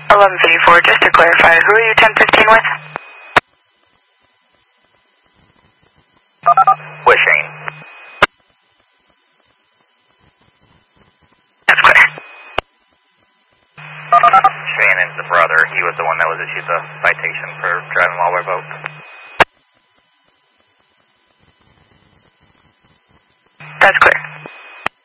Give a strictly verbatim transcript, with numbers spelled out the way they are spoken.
eleven fifty-four, just to clarify, who are you ten fifteen with? With Shane. That's clear. Shane is the brother. He was the one that was issued the citation for driving while revoked. That's clear.